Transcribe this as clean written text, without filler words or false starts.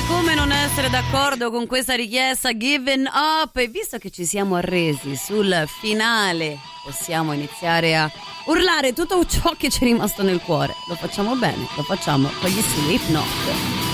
come non essere d'accordo con questa richiesta Given Up? E visto che ci siamo arresi sul finale, possiamo iniziare a urlare tutto ciò che ci è rimasto nel cuore. Lo facciamo bene, lo facciamo con gli Slipknot.